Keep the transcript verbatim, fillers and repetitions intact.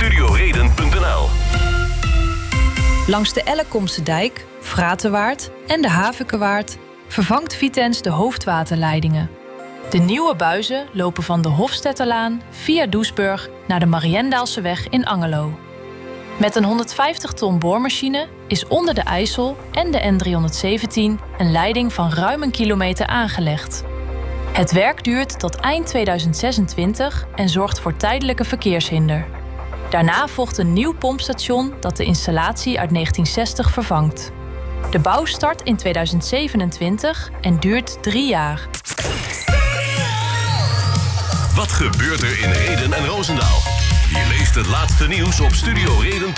studioreden punt n l. Langs de Ellekomse dijk, Fratewaard en de Havekewaard vervangt Vitens de hoofdwaterleidingen. De nieuwe buizen lopen van de Hofstetterlaan via Doesburg naar de Mariendaalseweg in Angerlo. Met een honderdvijftig ton boormachine is onder de IJssel en de N driehonderdzeventien een leiding van ruim een kilometer aangelegd. Het werk duurt tot eind tweeduizend zesentwintig en zorgt voor tijdelijke verkeershinder. Daarna volgt een nieuw pompstation dat de installatie uit negentien zestig vervangt. De bouw start in tweeduizend zevenentwintig en duurt drie jaar. Wat gebeurt er in Rheden en Roosendaal? Je leest het laatste nieuws op studio reden punt n l.